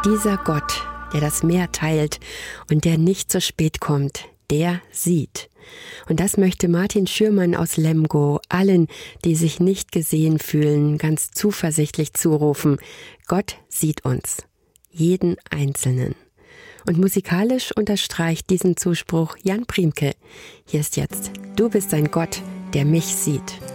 Dieser Gott, der das Meer teilt und der nicht zu spät kommt, der sieht. Und das möchte Martin Schürmann aus Lemgo allen, die sich nicht gesehen fühlen, ganz zuversichtlich zurufen. Gott sieht uns, jeden Einzelnen. Und musikalisch unterstreicht diesen Zuspruch Jan Priemke. Hier ist jetzt: Du bist ein Gott, der mich sieht.